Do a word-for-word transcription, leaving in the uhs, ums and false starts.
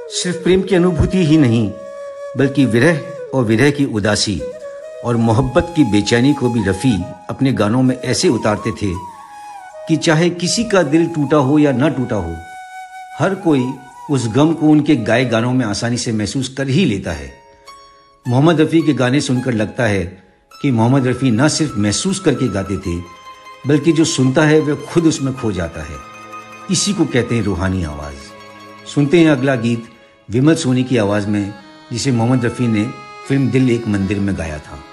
सिर्फ प्रेम की अनुभूति ही नहीं बल्कि विरह और विरह की उदासी और मोहब्बत की बेचैनी को भी रफ़ी अपने गानों में ऐसे उतारते थे कि चाहे किसी का दिल टूटा हो या ना टूटा हो, हर कोई उस गम को उनके गाए गानों में आसानी से महसूस कर ही लेता है। मोहम्मद रफ़ी के गाने सुनकर लगता है कि मोहम्मद रफ़ी न सिर्फ महसूस करके गाते थे बल्कि जो सुनता है वह खुद उसमें खो जाता है। इसी को कहते हैं रूहानी आवाज़। सुनते हैं अगला गीत विमल सोनी की आवाज़ में, जिसे मोहम्मद रफ़ी ने फिल्म दिल एक मंदिर में गाया था।